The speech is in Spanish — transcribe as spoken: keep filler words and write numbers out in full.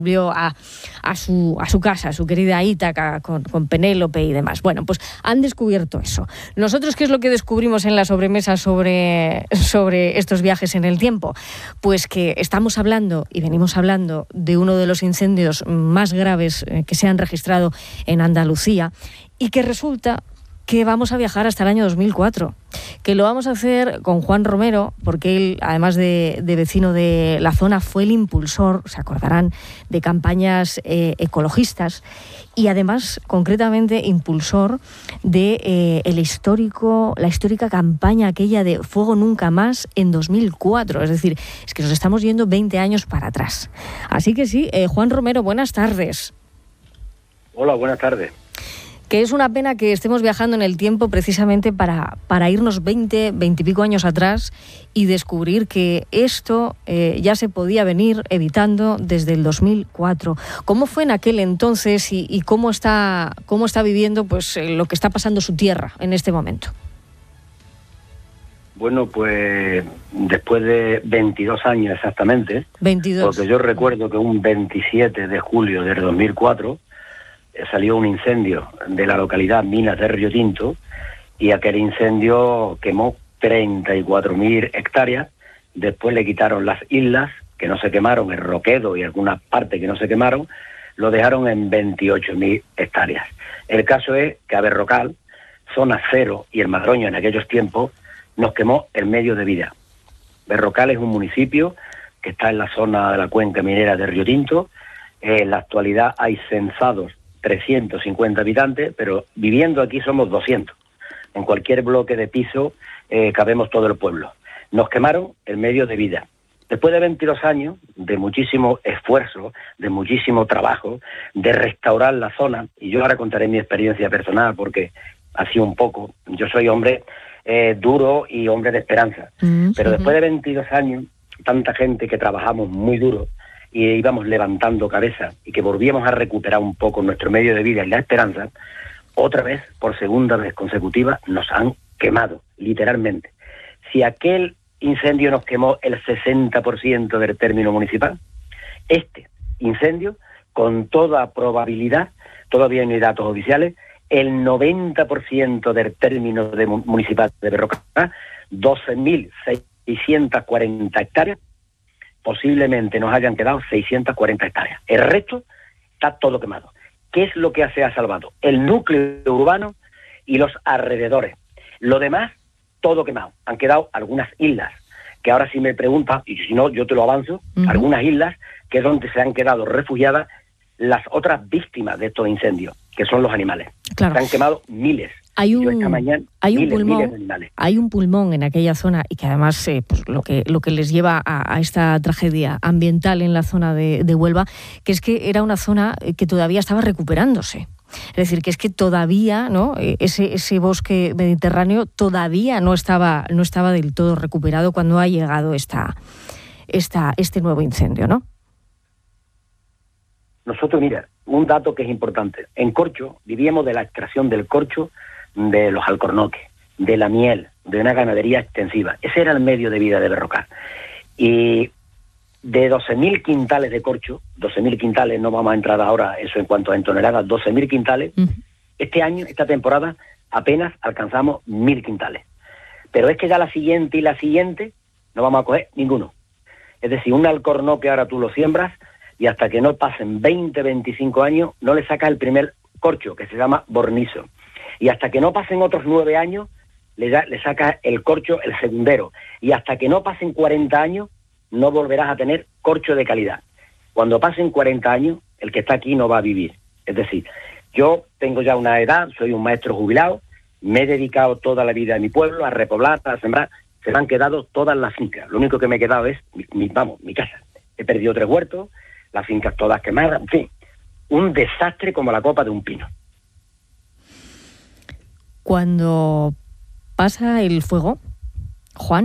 Vio a, a, su, a su casa, a su querida Ítaca, con, con Penélope y demás. Bueno, pues han descubierto eso. Nosotros, ¿qué es lo que descubrimos en la sobremesa sobre, sobre estos viajes en el tiempo? Pues que estamos hablando, y venimos hablando, de uno de los incendios más graves que se han registrado en Andalucía, y que resulta que vamos a viajar hasta el año dos mil cuatro, que lo vamos a hacer con Juan Romero, porque él, además de, de vecino de la zona, fue el impulsor, se acordarán, de campañas eh, ecologistas, y además, concretamente, impulsor de eh, el histórico, la histórica campaña aquella de Fuego Nunca Más en dos mil cuatro. Es decir, es que nos estamos yendo veinte años para atrás. Así que sí, eh, Juan Romero, buenas tardes. Hola, buenas tardes. Que es una pena que estemos viajando en el tiempo precisamente para, para irnos veinte, veinte y pico años atrás y descubrir que esto eh, ya se podía venir evitando desde el dos mil cuatro. ¿Cómo fue en aquel entonces y, y cómo está cómo está viviendo pues lo que está pasando su tierra en este momento? Bueno, pues después de veintidós años exactamente, veintidós. Porque yo recuerdo que un veintisiete de julio del dos mil cuatro salió un incendio de la localidad Minas de Río Tinto, y aquel incendio quemó treinta y cuatro mil hectáreas. Después le quitaron las islas, que no se quemaron, el Roquedo y algunas partes que no se quemaron, lo dejaron en veintiocho mil hectáreas. El caso es que a Berrocal, zona cero, y el Madroño en aquellos tiempos, nos quemó el medio de vida. Berrocal es un municipio que está en la zona de la cuenca minera de Río Tinto. En la actualidad hay censados trescientos cincuenta habitantes, pero viviendo aquí somos doscientos. En cualquier bloque de piso eh, cabemos todo el pueblo. Nos quemaron el medio de vida. Después de veintidós años de muchísimo esfuerzo, de muchísimo trabajo, de restaurar la zona, y yo ahora contaré mi experiencia personal porque así un poco, yo soy hombre eh, duro y hombre de esperanza, mm-hmm. pero después de veintidós años, tanta gente que trabajamos muy duro, y íbamos levantando cabeza y que volvíamos a recuperar un poco nuestro medio de vida y la esperanza, otra vez, por segunda vez consecutiva, nos han quemado, literalmente. Si aquel incendio nos quemó el sesenta por ciento del término municipal, este incendio, con toda probabilidad, todavía no hay datos oficiales, el noventa por ciento del término de municipal de Berrocal, doce mil seiscientas cuarenta hectáreas, posiblemente nos hayan quedado seiscientas cuarenta hectáreas. El resto está todo quemado. ¿Qué es lo que se ha salvado? El núcleo urbano y los alrededores. Lo demás, todo quemado. Han quedado algunas islas, que ahora si me preguntas, y si no, yo te lo avanzo, uh-huh. algunas islas que es donde se han quedado refugiadas las otras víctimas de estos incendios, que son los animales. Claro. Se han quemado miles. Hay un, esta mañana, hay, un miles, pulmón, miles de animales. hay un pulmón en aquella zona, y que además eh, pues lo que lo que les lleva a, a esta tragedia ambiental en la zona de, de Huelva, que es que era una zona que todavía estaba recuperándose. Es decir, que es que todavía, ¿no?, ese ese bosque mediterráneo todavía no estaba no estaba del todo recuperado cuando ha llegado esta esta este nuevo incendio, ¿no? Nosotros, mira, un dato que es importante. En Corcho vivíamos de la extracción del corcho, de los alcornoques, de la miel, de una ganadería extensiva. Ese era el medio de vida de Berrocal. Y de doce mil quintales de corcho, doce mil quintales, no vamos a entrar ahora eso en cuanto a en toneladas, doce mil quintales, uh-huh. este año, esta temporada, apenas alcanzamos mil quintales. Pero es que ya la siguiente y la siguiente no vamos a coger ninguno. Es decir, un alcornoque ahora tú lo siembras y hasta que no pasen veinte, veinticinco años no le sacas el primer corcho, que se llama bornizo. Y hasta que no pasen otros nueve años, le, da, le sacas el corcho, el segundero. Y hasta que no pasen cuarenta años, no volverás a tener corcho de calidad. Cuando pasen cuarenta años, el que está aquí no va a vivir. Es decir, yo tengo ya una edad, soy un maestro jubilado, me he dedicado toda la vida a mi pueblo, a repoblar, a sembrar. Se me han quedado todas las fincas. Lo único que me he quedado es, mi, mi, vamos, mi casa. He perdido tres huertos, las fincas todas quemadas, en fin. Un desastre como la copa de un pino. Cuando pasa el fuego, Juan,